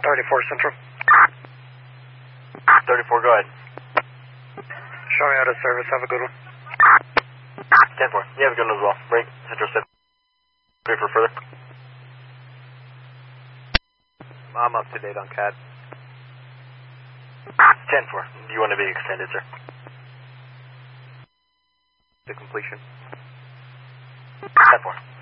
34 Central. 34, go ahead. Show me out of service. Have a good one. 10-4. You have a good one as well. Break. Central 7. Ready for further. I'm up to date on CAD. 10-4. Do you want to be extended, sir? To completion. 10-4.